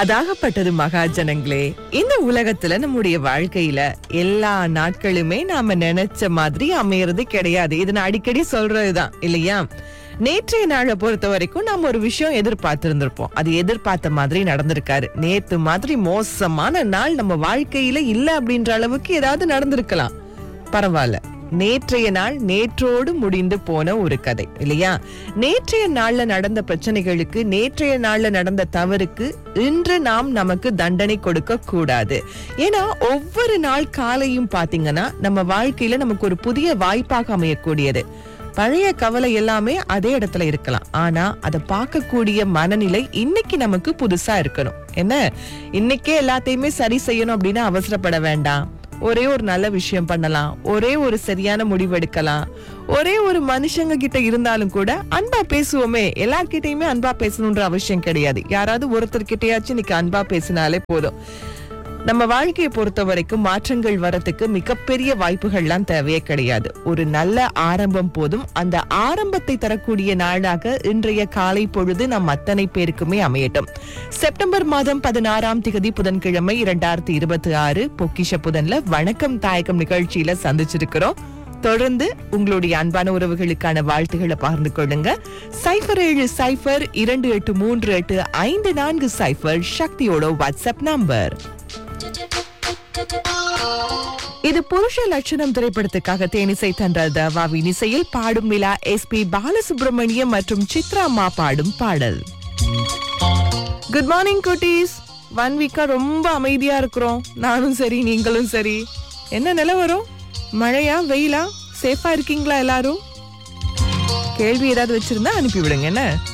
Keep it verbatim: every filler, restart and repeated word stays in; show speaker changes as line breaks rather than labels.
அதாகப்பட்டது மகாஜனங்களே. இந்த உலகத்துல நம்முடைய வாழ்க்கையில எல்லா நாட்களுமே நாம நினைச்ச மாதிரி அமையறது கிடையாது. இது நான் அடிக்கடி சொல்றதுதான் இல்லையா? நேற்றைய நாளை பொறுத்த வரைக்கும் நாம ஒரு விஷயம் எதிர்பார்த்திருந்திருப்போம், அது எதிர்பார்த்த மாதிரி நடந்திருக்காரு. நேத்து மாதிரி மோசமான நாள் நம்ம வாழ்க்கையில இல்ல அப்படின்ற அளவுக்கு ஏதாவது நடந்திருக்கலாம், பரவாயில்ல. நேற்றைய நாள் நேற்றோடு முடிந்து போன ஒரு கதை இல்லையா? நேற்றைய நாள்ல நடந்த பிரச்சனைகளுக்கு, நேற்றைய நாள்ல நடந்த தவறுக்கு இன்று நாம் நமக்கு தண்டனை கொடுக்க கூடாது. ஏன்னா ஒவ்வொரு நாள் காலையும் பாத்தீங்கன்னா நம்ம வாழ்க்கையில நமக்கு ஒரு புதிய வாய்ப்பாக அமையக்கூடியது. பழைய கவலை எல்லாமே அதே இடத்துல இருக்கலாம், ஆனா அதை பார்க்கக்கூடிய மனநிலை இன்னைக்கு நமக்கு புதுசா இருக்கணும். என்ன, இன்னைக்கே எல்லாத்தையுமே சரி செய்யணும் அப்படின்னு அவசரப்பட வேண்டாம். ஒரே ஒரு நல்ல விஷயம் பண்ணலாம், ஒரே ஒரு சரியான முடிவு எடுக்கலாம். ஒரே ஒரு மனுஷங்க கிட்ட இருந்தாலும் கூட அன்பா பேசுவோமே. எல்லார்கிட்டயுமே அன்பா பேசணும்ன்ற அவசியம் கிடையாது. யாராவது ஒருத்தர் கிட்டயாச்சும் இன்னைக்கு அன்பா பேசினாலே போதும். நம்ம வாழ்க்கையை பொறுத்த வரைக்கும் மாற்றங்கள் வரத்துக்கு மிகப்பெரிய வாய்ப்புகள்லாம் தேவையே கிடையாது. ஒரு நல்ல ஆரம்பம் போதும். அந்த ஆரம்பத்தை தரக்கூடிய நாளாக இன்றைய காலை பொழுது நம் அத்தனை பேருக்குமே அமையட்டும். செப்டம்பர் மாதம் பதினாறாம் திகதி புதன்கிழமை இரண்டாயிரத்தி இருபத்தி ஆறு பொக்கிஷ புதன்ல வணக்கம் தாயகம் நிகழ்ச்சியில சந்திச்சிருக்கிறோம். தொடர்ந்து உங்களுடைய அன்பான உறவுகளுக்கான வாழ்த்துக்களை பகிர்ந்து கொள்ளுங்க. சைபர் ஏழு சைபர் இரண்டு எட்டு மூன்று எட்டு ஐந்து நான்கு சைபர் சக்தியோட வாட்ஸ்அப் நம்பர். இது புருஷ லட்சணம் திரைப்படத்துக்காக தேனிசை தந்த தவாவின் இசையில் பாடும் விழா எஸ் பி பாலசுப்ரமணியம் மற்றும் சித்ரா அம்மா பாடும் பாடல். குட் மார்னிங் குட்டீஸ். ஒன் வீக்கா ரொம்ப அமைதியா இருக்கிறோம், நானும் சரி நீங்களும் சரி. என்ன நிலவரம்? மழையா வெயிலா? சேஃபா இருக்கீங்களா எல்லாரும்? கேள்வி ஏதாவது வச்சிருந்தா அனுப்பி விடுங்க என்ன.